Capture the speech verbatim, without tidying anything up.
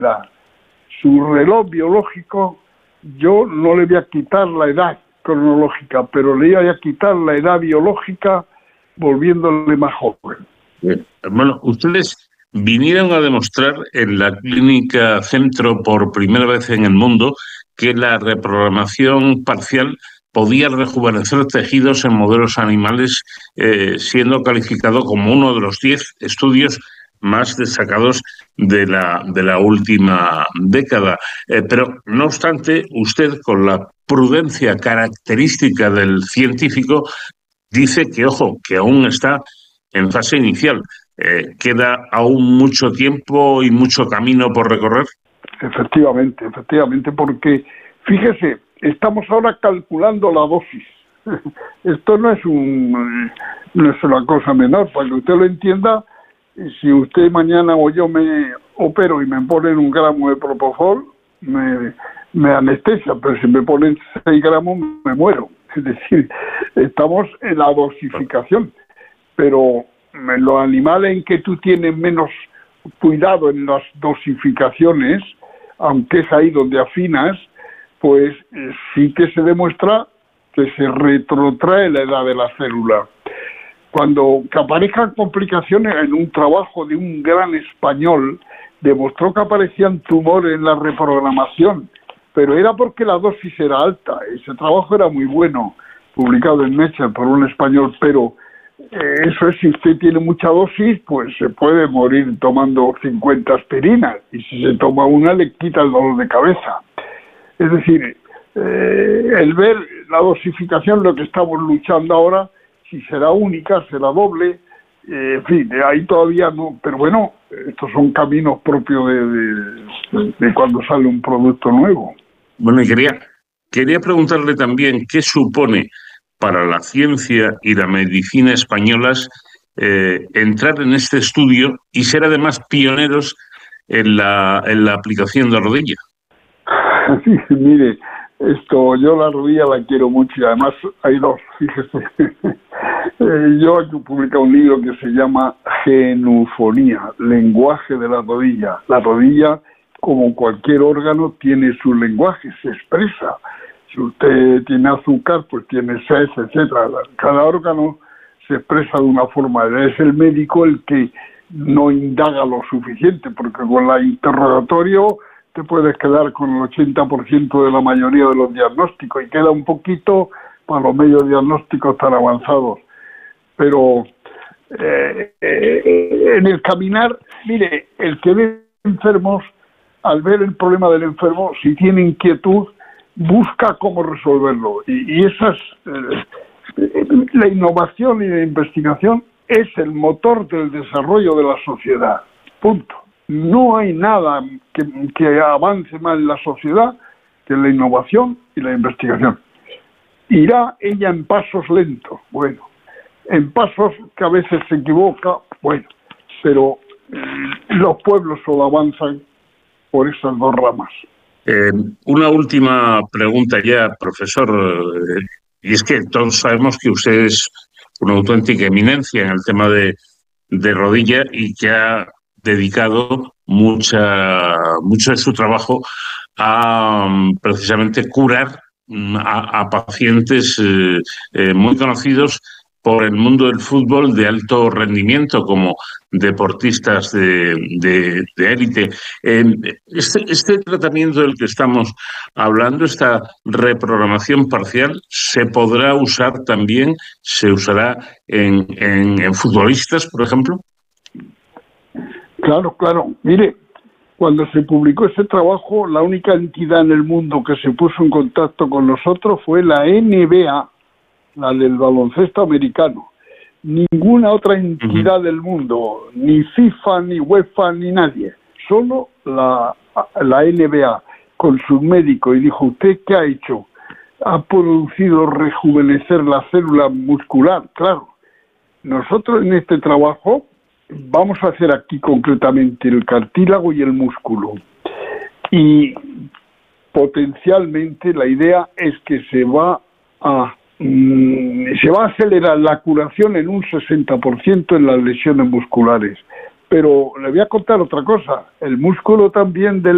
su reloj biológico, yo no le voy a quitar la edad cronológica, pero le voy a quitar la edad biológica volviéndole más joven. Bien. Bueno, ustedes vinieron a demostrar en la clínica Centro por primera vez en el mundo que la reprogramación parcial podía rejuvenecer tejidos en modelos animales, eh, siendo calificado como uno de los diez estudios más destacados de la, de la última década. Eh, pero, no obstante, usted, con la prudencia característica del científico, dice que, ojo, que aún está en fase inicial. Eh, ¿Queda aún mucho tiempo y mucho camino por recorrer? Efectivamente, efectivamente, porque, fíjese, estamos ahora calculando la dosis. Esto no es, un, no es una cosa menor, para que usted lo entienda. Si usted mañana o yo me opero y me ponen un gramo de propofol, me, me anestesia, pero si me ponen seis gramos me muero. Es decir, estamos en la dosificación, pero en los animales en que tú tienes menos cuidado en las dosificaciones, aunque es ahí donde afinas, pues eh, sí que se demuestra que se retrotrae la edad de la célula. Cuando que aparezcan complicaciones, en un trabajo de un gran español, demostró que aparecían tumores en la reprogramación, pero era porque la dosis era alta. Ese trabajo era muy bueno, publicado en Nature por un español, pero eh, eso es, si usted tiene mucha dosis, pues se puede morir tomando cincuenta aspirinas, y si se toma una le quita el dolor de cabeza. Es decir, eh, el ver la dosificación, lo que estamos luchando ahora, si será única, será doble, eh, en fin, ahí todavía no, pero bueno, estos son caminos propios de, de, de cuando sale un producto nuevo. Bueno, y quería, quería preguntarle también qué supone para la ciencia y la medicina españolas eh, entrar en este estudio y ser además pioneros en la, en la aplicación de rodilla. Sí, mire, esto, yo la rodilla la quiero mucho y además hay dos, fíjese. eh, yo he publicado un libro que se llama Genufonía, lenguaje de la rodilla. La rodilla, como cualquier órgano, tiene su lenguaje, se expresa. Si usted tiene azúcar, pues tiene sed, etcétera. Cada órgano se expresa de una forma. Es el médico el que no indaga lo suficiente, porque con la interrogatorio te puedes quedar con el ochenta por ciento de la mayoría de los diagnósticos y queda un poquito para los medios diagnósticos tan avanzados. Pero eh, eh, en el caminar, mire, el que ve enfermos, al ver el problema del enfermo, si tiene inquietud, busca cómo resolverlo. Y, y esas, eh, la innovación y la investigación es el motor del desarrollo de la sociedad. Punto. No hay nada que, que avance más en la sociedad que la innovación y la investigación. Irá ella en pasos lentos, bueno, en pasos que a veces se equivoca, bueno, pero eh, los pueblos solo avanzan por esas dos ramas. Eh, una última pregunta ya, profesor, eh, y es que todos sabemos que usted es una auténtica eminencia en el tema de, de rodilla y que ha dedicado mucha mucho de su trabajo a precisamente curar a, a pacientes eh, eh, muy conocidos por el mundo del fútbol de alto rendimiento, como deportistas de, de, de élite. Eh, este, este tratamiento del que estamos hablando, esta reprogramación parcial, ¿se podrá usar también, se usará en, en, en futbolistas, por ejemplo? Claro, claro. Mire, cuando se publicó ese trabajo, la única entidad en el mundo que se puso en contacto con nosotros fue la N B A, la del baloncesto americano. Ninguna otra entidad uh-huh. del mundo, ni FIFA, ni UEFA, ni nadie. Solo la, la N B A, con su médico, y dijo, ¿usted qué ha hecho? Ha producido rejuvenecer la célula muscular, claro. Nosotros en este trabajo vamos a hacer aquí concretamente el cartílago y el músculo. Y potencialmente la idea es que se va a mmm, se va a acelerar la curación en un sesenta por ciento en las lesiones musculares. Pero le voy a contar otra cosa. El músculo también del